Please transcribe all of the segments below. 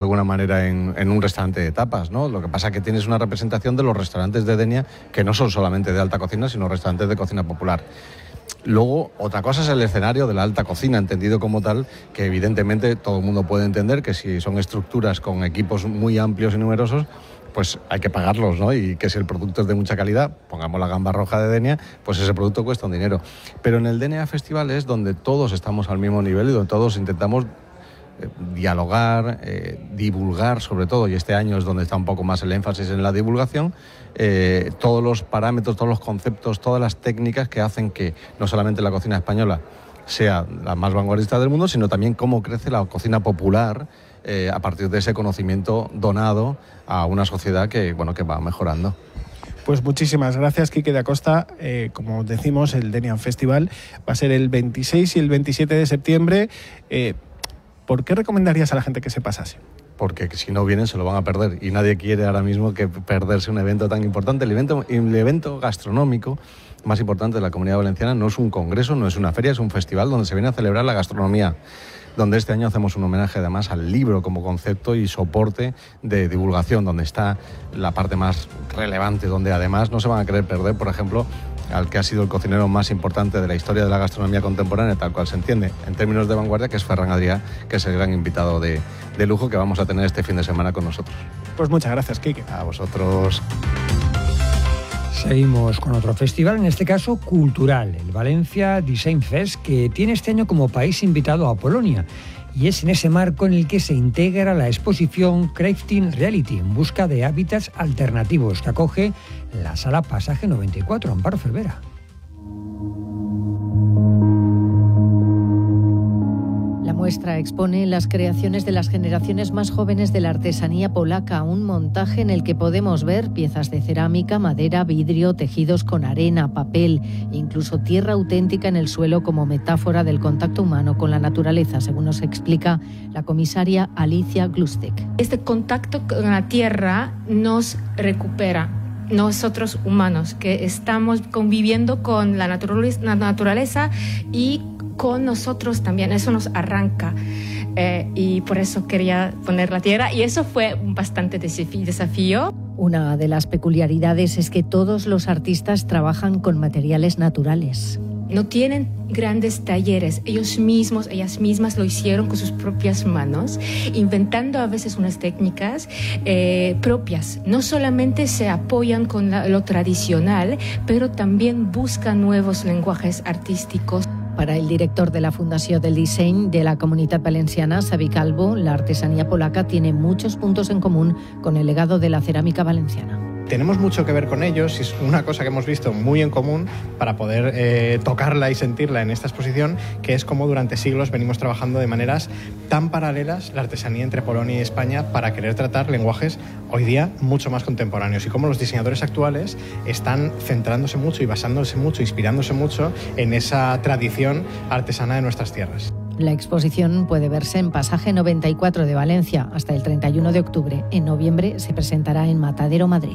alguna manera en un restaurante de tapas, ¿no? Lo que pasa es que tienes una representación de los restaurantes de Denia que no son solamente de alta cocina, sino restaurantes de cocina popular. Luego, otra cosa es el escenario de la alta cocina, entendido como tal, que evidentemente todo el mundo puede entender que si son estructuras con equipos muy amplios y numerosos, pues hay que pagarlos, ¿no? Y que si el producto es de mucha calidad, pongamos la gamba roja de Denia, pues ese producto cuesta un dinero. Pero en el Denia Festival es donde todos estamos al mismo nivel y donde todos intentamos dialogar, divulgar sobre todo, y este año es donde está un poco más el énfasis en la divulgación, todos los parámetros, todos los conceptos, todas las técnicas que hacen que no solamente la cocina española sea la más vanguardista del mundo, sino también cómo crece la cocina popular a partir de ese conocimiento donado a una sociedad que va mejorando. Pues muchísimas gracias, Quique da Costa. Como decimos, el Denia Festival va a ser el 26 y el 27 de septiembre. ¿Por qué recomendarías a la gente que se pasase? Porque si no vienen se lo van a perder y nadie quiere ahora mismo que perderse un evento tan importante. El evento gastronómico más importante de la Comunidad Valenciana no es un congreso, no es una feria, es un festival donde se viene a celebrar la gastronomía, donde este año hacemos un homenaje además al libro como concepto y soporte de divulgación, donde está la parte más relevante, donde además no se van a querer perder, por ejemplo, al que ha sido el cocinero más importante de la historia de la gastronomía contemporánea, tal cual se entiende, en términos de vanguardia, que es Ferran Adrià, que es el gran invitado de lujo que vamos a tener este fin de semana con nosotros. Pues muchas gracias, Quique. A vosotros. Seguimos con otro festival, en este caso cultural, el Valencia Design Fest, que tiene este año como país invitado a Polonia. Y es en ese marco en el que se integra la exposición Crafting Reality, en busca de hábitats alternativos, que acoge la Sala Pasaje 94, Amparo Cervera. La muestra expone las creaciones de las generaciones más jóvenes de la artesanía polaca, un montaje en el que podemos ver piezas de cerámica, madera, vidrio, tejidos con arena, papel, incluso tierra auténtica en el suelo como metáfora del contacto humano con la naturaleza, según nos explica la comisaria Alicia Glustek. Este contacto con la tierra nos recupera. Nosotros humanos que estamos conviviendo con la naturaleza y con nosotros también, eso nos arranca y por eso quería poner la tierra y eso fue un bastante desafío. Una de las peculiaridades es que todos los artistas trabajan con materiales naturales. No tienen grandes talleres, ellas mismas lo hicieron con sus propias manos, inventando a veces unas técnicas propias. No solamente se apoyan con lo tradicional, pero también buscan nuevos lenguajes artísticos. Para el director de la Fundació del Disseny de la Comunitat Valenciana, Xavi Calvo, la artesanía polaca tiene muchos puntos en común con el legado de la cerámica valenciana. Tenemos mucho que ver con ellos y es una cosa que hemos visto muy en común para poder tocarla y sentirla en esta exposición, que es cómo durante siglos venimos trabajando de maneras tan paralelas la artesanía entre Polonia y España para querer tratar lenguajes hoy día mucho más contemporáneos y cómo los diseñadores actuales están centrándose mucho y basándose mucho, inspirándose mucho en esa tradición artesana de nuestras tierras. La exposición puede verse en Pasaje 94 de Valencia hasta el 31 de octubre. En noviembre se presentará en Matadero, Madrid.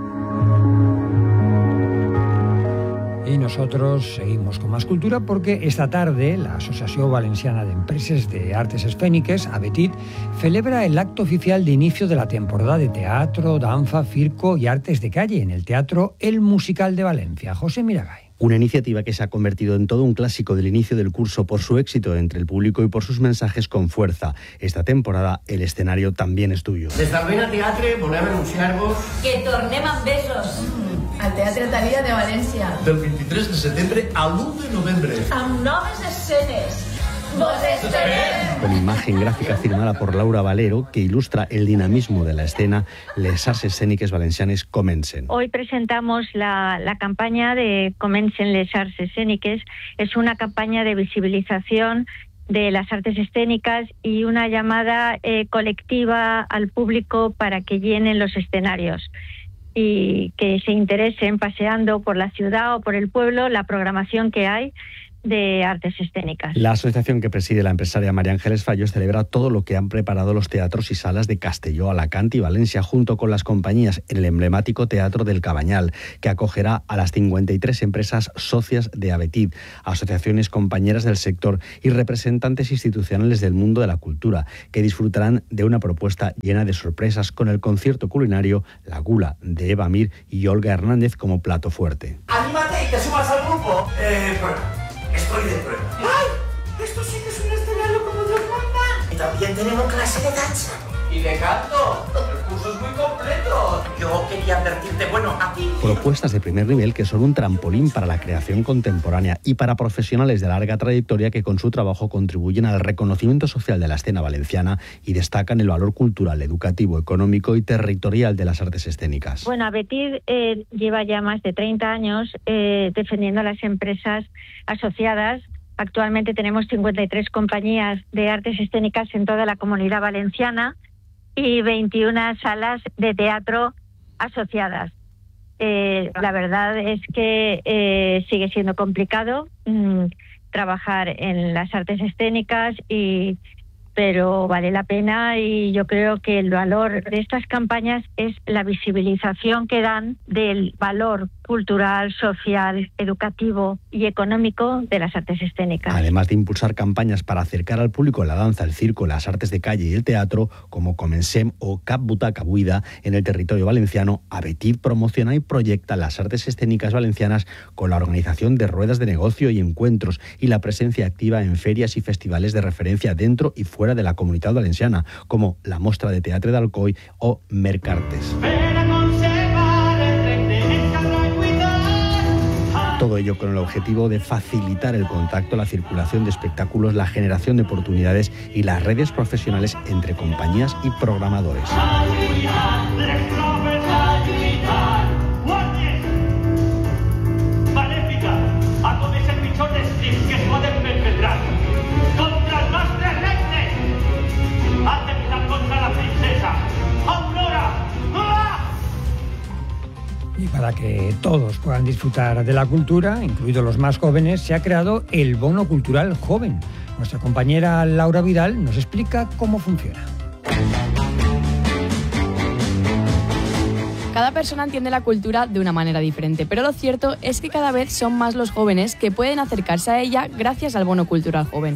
Y nosotros seguimos con más cultura porque esta tarde la Asociación Valenciana de Empreses de Artes Escéniques, ABETIT, celebra el acto oficial de inicio de la temporada de teatro, danza, circo y artes de calle en el Teatro El Musical de Valencia. José Miragay. Una iniciativa que se ha convertido en todo un clásico del inicio del curso por su éxito entre el público y por sus mensajes con fuerza. Esta temporada el escenario también es tuyo. Des d'Albena Teatre volem anunciar-vos que tornem amb besos al Teatre Thalia de València del 23 de setembre al 1 de novembre amb noves escenes. ¡Vos esperem! Con imagen gráfica firmada por Laura Valero, que ilustra el dinamismo de la escena, les arts escèniques valencianes comencen. Hoy presentamos la campaña de Comencen les arts escéniques. Es una campaña de visibilización de las artes escénicas y una llamada colectiva al público para que llenen los escenarios y que se interesen paseando por la ciudad o por el pueblo, la programación que hay. de artes escénicas. La asociación que preside la empresaria María Ángeles Fallos celebra todo lo que han preparado los teatros y salas de Castelló, Alacant y Valencia, junto con las compañías en el emblemático Teatro del Cabanyal, que acogerá a las 53 empresas socias de Abetit, asociaciones compañeras del sector y representantes institucionales del mundo de la cultura, que disfrutarán de una propuesta llena de sorpresas con el concierto culinario La Gula, de Eva Mir y Olga Hernández como plato fuerte. ¡Anímate y te sumas al grupo! Estoy de prueba. ¡Ay! Esto sí que es un escenario como Dios manda. Y también tenemos clase de danza. Y de canto. El curso es muy completo. Yo quería advertirte, a ti. Propuestas de primer nivel que son un trampolín para la creación contemporánea y para profesionales de larga trayectoria que con su trabajo contribuyen al reconocimiento social de la escena valenciana y destacan el valor cultural, educativo, económico y territorial de las artes escénicas. Bueno, Abetit lleva ya más de 30 años defendiendo a las empresas asociadas. Actualmente tenemos 53 compañías de artes escénicas en toda la Comunidad Valenciana y 21 salas de teatro asociadas. La verdad es que sigue siendo complicado trabajar en las artes escénicas, pero vale la pena, y yo creo que el valor de estas campañas es la visibilización que dan del valor cultural, social, educativo y económico de las artes escénicas. Además de impulsar campañas para acercar al público la danza, el circo, las artes de calle y el teatro, como Comensem o Cap Butaca Buida en el territorio valenciano, Abetit promociona y proyecta las artes escénicas valencianas con la organización de ruedas de negocio y encuentros y la presencia activa en ferias y festivales de referencia dentro y fuera de la Comunitat Valenciana, como la Mostra de Teatre d'Alcoi o Mercartes. Todo ello con el objetivo de facilitar el contacto, la circulación de espectáculos, la generación de oportunidades y las redes profesionales entre compañías y programadores. Y para que todos puedan disfrutar de la cultura, incluidos los más jóvenes, se ha creado el Bono Cultural Joven. Nuestra compañera Laura Vidal nos explica cómo funciona. Cada persona entiende la cultura de una manera diferente, pero lo cierto es que cada vez son más los jóvenes que pueden acercarse a ella gracias al Bono Cultural Joven.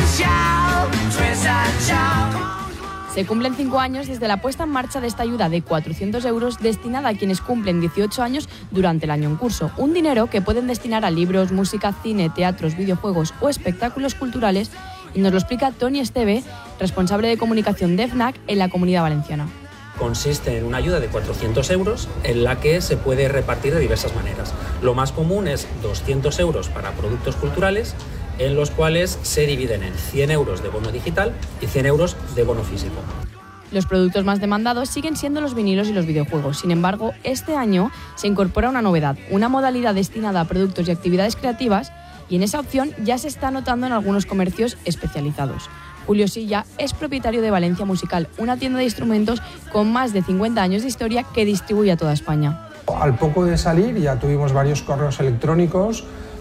Se cumplen 5 años desde la puesta en marcha de esta ayuda de 400 euros destinada a quienes cumplen 18 años durante el año en curso. Un dinero que pueden destinar a libros, música, cine, teatros, videojuegos o espectáculos culturales, y nos lo explica Toni Esteve, responsable de comunicación de FNAC en la Comunidad Valenciana. Consiste en una ayuda de 400 euros en la que se puede repartir de diversas maneras. Lo más común es 200 euros para productos culturales, en los cuales se dividen en 100 euros de bono digital y 100 euros de bono físico. Los productos más demandados siguen siendo los vinilos y los videojuegos. Sin embargo, este año se incorpora una novedad, una modalidad destinada a productos y actividades creativas, y en esa opción ya se está notando en algunos comercios especializados. Julio Silla es propietario de Valencia Musical, una tienda de instrumentos con más de 50 años de historia que distribuye a toda España. Al poco de salir ya tuvimos varios correos electrónicos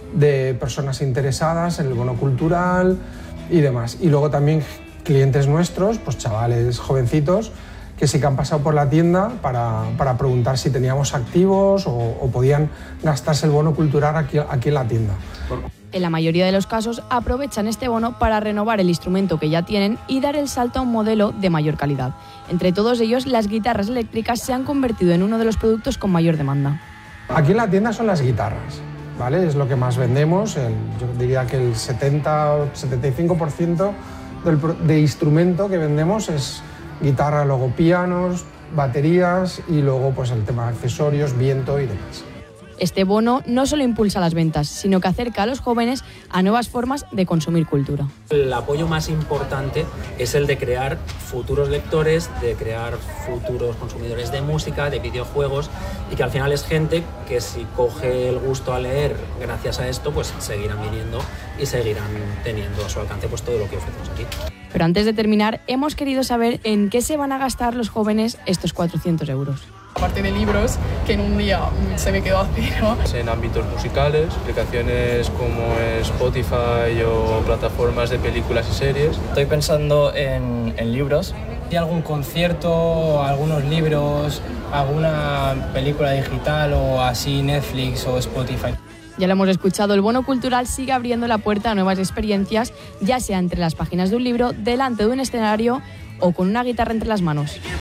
de personas interesadas en el bono cultural y demás. Y luego también clientes nuestros, pues chavales jovencitos, que sí que han pasado por la tienda para preguntar si teníamos activos o podían gastarse el bono cultural aquí en la tienda. En la mayoría de los casos aprovechan este bono para renovar el instrumento que ya tienen y dar el salto a un modelo de mayor calidad. Entre todos ellos, las guitarras eléctricas se han convertido en uno de los productos con mayor demanda. Aquí en la tienda son las guitarras, ¿vale? Es lo que más vendemos. Yo diría que el 70 o 75% de instrumento que vendemos es guitarra, luego pianos, baterías y luego pues el tema de accesorios, viento y demás. Este bono no solo impulsa las ventas, sino que acerca a los jóvenes a nuevas formas de consumir cultura. El apoyo más importante es el de crear futuros lectores, de crear futuros consumidores de música, de videojuegos, y que al final es gente que si coge el gusto a leer gracias a esto, pues seguirán viniendo y seguirán teniendo a su alcance pues todo lo que ofrecemos aquí. Pero antes de terminar, hemos querido saber en qué se van a gastar los jóvenes estos 400 euros. Aparte de libros, que en un día se me quedó a cero. En ámbitos musicales, aplicaciones como Spotify o plataformas de películas y series. Estoy pensando en libros. ¿Hay algún concierto, algunos libros, alguna película digital o así, Netflix o Spotify? Ya lo hemos escuchado, el bono cultural sigue abriendo la puerta a nuevas experiencias, ya sea entre las páginas de un libro, delante de un escenario o con una guitarra entre las manos.